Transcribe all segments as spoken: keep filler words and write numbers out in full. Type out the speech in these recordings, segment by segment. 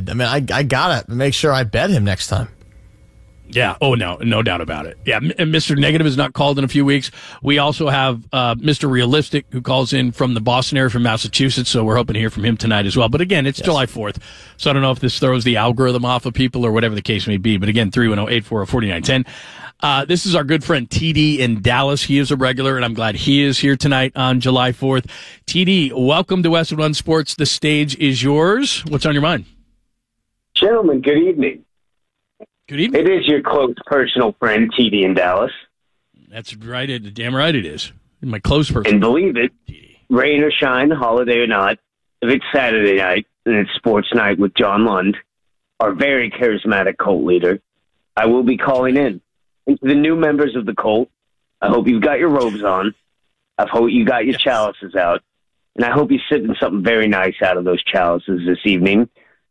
I mean, I I gotta make sure I bet him next time. Yeah. Oh, no. No doubt about it. Yeah. And Mister Negative is not called in a few weeks. We also have uh, Mister Realistic, who calls in from the Boston area, from Massachusetts. So we're hoping to hear from him tonight as well. But again, it's yes. July fourth. So I don't know if this throws the algorithm off of people or whatever the case may be. But again, three one zero, eight four zero, four nine one zero. Uh, this is our good friend T D in Dallas. He is a regular, and I'm glad he is here tonight on July fourth. T D, welcome to Westwood One Sports. The stage is yours. What's on your mind? Gentlemen, good evening. Good evening. It is your close personal friend, T D in Dallas. That's right. It, damn right it is. My close person. And believe it, rain or shine, holiday or not, if it's Saturday night and it's sports night with John Lund, our very charismatic cult leader, I will be calling in. And to the new members of the cult, I hope you've got your robes on. I hope you got your yes. chalices out. And I hope you're sipping something very nice out of those chalices this evening.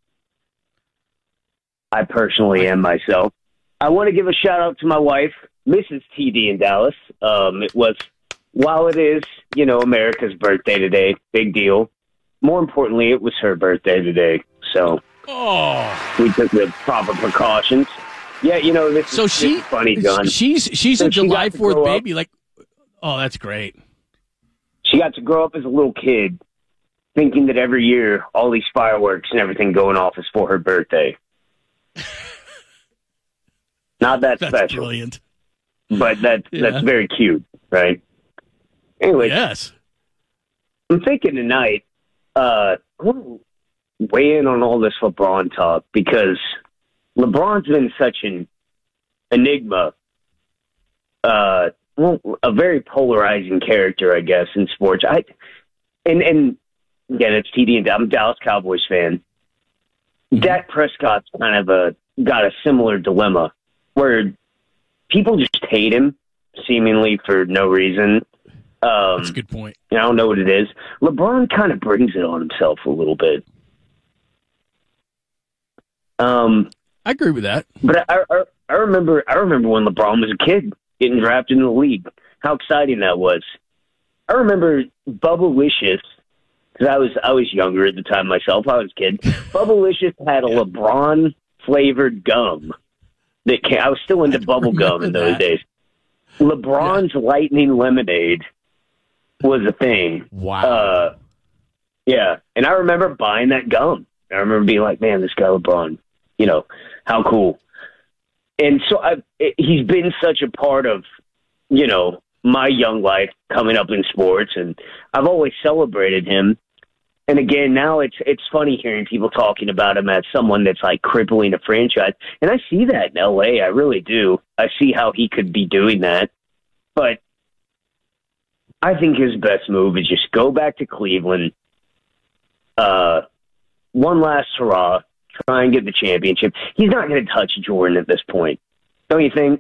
I personally am myself. I want to give a shout out to my wife, Missus T D in Dallas. Um, it was, while it is, you know, America's birthday today, big deal. More importantly, it was her birthday today. So oh. we took the proper precautions. Yeah, you know, this, so is, she, this is funny, John. She's, she's so a July fourth up, baby. Like, oh, that's great. She got to grow up as a little kid thinking that every year all these fireworks and everything going off is for her birthday. Not that that's special, brilliant, but that's yeah. that's very cute, right? Anyway, yes, I'm thinking tonight. Uh, I want to weigh in on all this LeBron talk because LeBron's been such an enigma, uh, well, a very polarizing character, I guess, in sports. I and and again, it's T D, and I'm a Dallas Cowboys fan. Dak Prescott's kind of a got a similar dilemma where people just hate him seemingly for no reason. Um, That's a good point. I don't know what it is. LeBron kind of brings it on himself a little bit. Um, I agree with that. But I, I, I remember I remember when LeBron was a kid getting drafted in the league. How exciting that was! I remember Bubblicious. Because I was I was younger at the time myself. I was a kid. Bubblicious had a yeah. LeBron flavored gum that came, I was still into bubble gum in those that. days. LeBron's yeah. Lightning Lemonade was a thing. Wow. Uh, yeah, and I remember buying that gum. I remember being like, "Man, this guy LeBron, you know, how cool." And so I, he's been such a part of, you know, my young life coming up in sports, and I've always celebrated him. And again, now it's it's funny hearing people talking about him as someone that's like crippling a franchise. And I see that in L A. I really do. I see how he could be doing that. But I think his best move is just go back to Cleveland, uh, one last hurrah, try and get the championship. He's not going to touch Jordan at this point. Don't you think?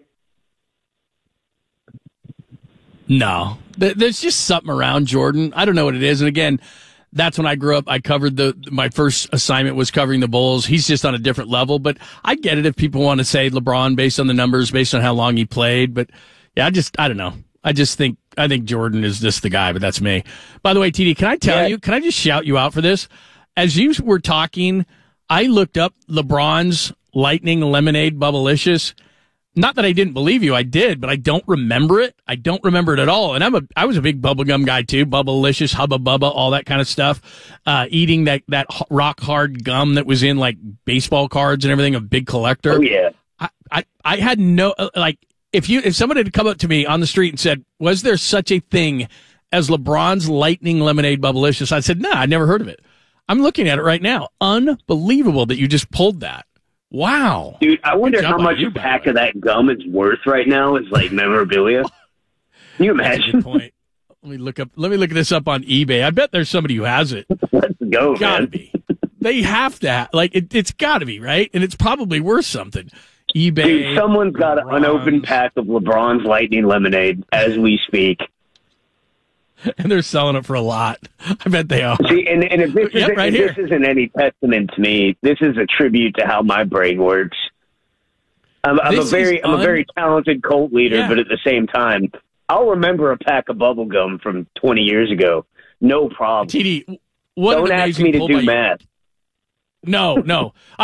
No. There's just something around Jordan. I don't know what it is. And again, that's when I grew up. I covered the, my first assignment was covering the Bulls. He's just on a different level, but I get it if people want to say LeBron based on the numbers, based on how long he played. But yeah, I just, I don't know. I just think, I think Jordan is just the guy, but that's me. By the way, T D, can I tell yeah. you, can I just shout you out for this? As you were talking, I looked up LeBron's Lightning Lemonade Bubblicious. Not that I didn't believe you, I did, but I don't remember it. I don't remember it at all. And I'm a, I was a big bubblegum guy too, Bubblicious, Hubba Bubba, all that kind of stuff. Uh, eating that, that rock hard gum that was in like baseball cards and everything, a big collector. Oh yeah. I, I, I had no, like, if you, if somebody had come up to me on the street and said, was there such a thing as LeBron's Lightning Lemonade Bubblicious? I said, no, nah, I never heard of it. I'm looking at it right now. Unbelievable that you just pulled that. Wow. Dude, I wonder how much you, a pack of that gum is worth right now as like memorabilia. Can you imagine? That's a good point. Let me look up let me look this up on eBay. I bet there's somebody who has it. Let's go, gotta man. be. They have to have, like it, it's gotta be, right? And it's probably worth something. eBay. Dude, someone's got LeBron's. an unopened pack of LeBron's Lightning Lemonade as we speak. And they're selling it for a lot. I bet they are. See, and, and if, this, yep, isn't, right if this isn't any testament to me, this is a tribute to how my brain works. I'm, I'm a very, I'm un- a very talented cult leader, yeah. but at the same time, I'll remember a pack of bubble gum from twenty years ago. No problem. T D, what Don't ask me to do math. No, no.